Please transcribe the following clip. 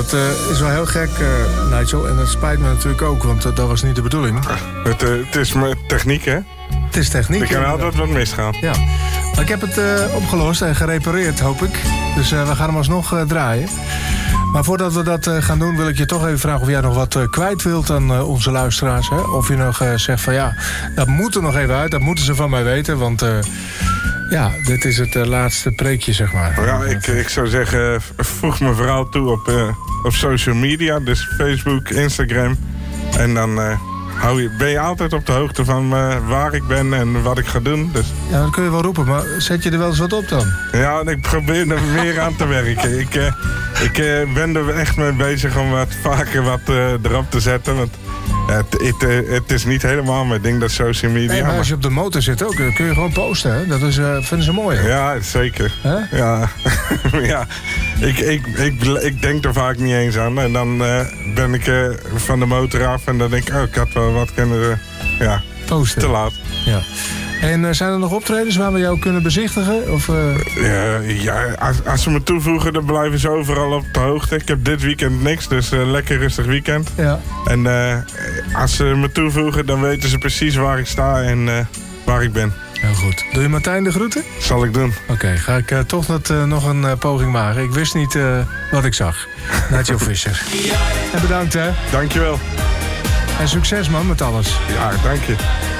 dat is wel heel gek, Nigel. En dat spijt me natuurlijk ook, want dat was niet de bedoeling. Het is techniek, hè? Het is techniek. Er kan altijd wat misgaan. Ja. Maar ik heb het opgelost en gerepareerd, hoop ik. Dus we gaan hem alsnog draaien. Maar voordat we dat gaan doen, wil ik je toch even vragen of jij nog wat kwijt wilt aan onze luisteraars. Hè? Of je nog zegt van ja, dat moet er nog even uit. Dat moeten ze van mij weten, want ja, dit is het laatste preekje, zeg maar. Ja, ik zou zeggen, voeg me vooral toe op social media. Dus Facebook, Instagram. En dan ben je altijd op de hoogte van waar ik ben en wat ik ga doen. Dus. Ja, dat kun je wel roepen, maar zet je er wel eens wat op dan? Ja, ik probeer er meer aan te werken. Ik ben er echt mee bezig om wat vaker wat erop te zetten. Want het is niet helemaal mijn ding, dat social media. Nee, maar als je op de motor zit ook, dan kun je gewoon posten. Hè? Dat is, vinden ze mooi. Hè? Ja, zeker. Huh? Ja, ja. Ik denk er vaak niet eens aan. En dan ben ik van de motor af en dan denk ik, ik had wel wat kunnen posten. Te laat. Ja. En zijn er nog optredens waar we jou kunnen bezichtigen? Of, als ze me toevoegen, dan blijven ze overal op de hoogte. Ik heb dit weekend niks, dus lekker rustig weekend. Ja. En als ze me toevoegen, dan weten ze precies waar ik sta en waar ik ben. Heel goed. Doe je Martijn de groeten? Zal ik doen. Oké, ga ik toch nog een poging maken. Ik wist niet wat ik zag. Nigel Fischer. En bedankt, hè. Dankjewel. En succes, man, met alles. Ja, dank je.